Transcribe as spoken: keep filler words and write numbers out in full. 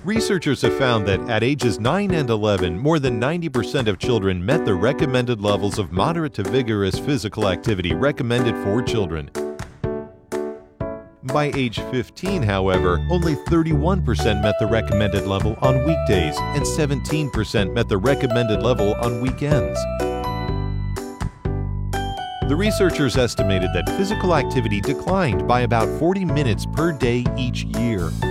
Researchers have found that at ages nine and eleven, more than ninety percent of children met the recommended levels of moderate to vigorous physical activity recommended for children. By age fifteen, however, only thirty-one percent met the recommended level on weekdays and seventeen percent met the recommended level on weekends. The researchers estimated that physical activity declined by about forty minutes per day each year.